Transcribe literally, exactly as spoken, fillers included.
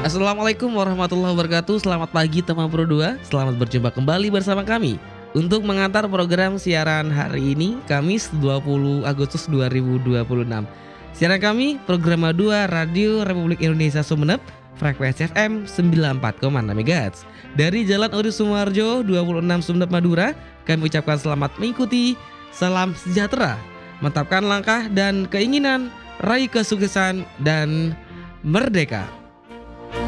Assalamualaikum warahmatullahi wabarakatuh. Selamat pagi teman Pro dua. Selamat berjumpa kembali bersama kami untuk mengantar program siaran hari ini, Kamis dua puluh Agustus dua ribu dua puluh enam. Siaran kami program dua Radio Republik Indonesia Sumeneb, frekuensi F M sembilan puluh empat koma enam MHz. Dari Jalan Uri Sumarjo dua puluh enam Sumeneb Madura, kami ucapkan selamat mengikuti. Salam sejahtera, mantapkan langkah dan keinginan, raih kesuksesan dan merdeka.